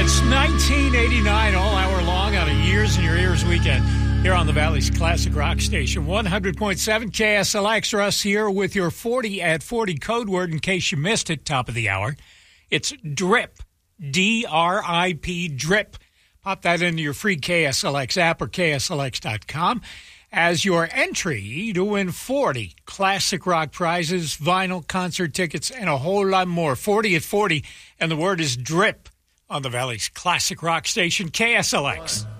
It's 1989 all hour long on a Years in Your Ears weekend here on the Valley's Classic Rock Station. 100.7 KSLX. Russ here with your 40 at 40 code word in case you missed it, top of the hour. It's DRIP, D-R-I-P, DRIP. Pop that into your free KSLX app or KSLX.com as your entry to win 40 classic rock prizes, vinyl, concert tickets, and a whole lot more. 40 at 40, and the word is DRIP on the Valley's Classic Rock Station, KSLX.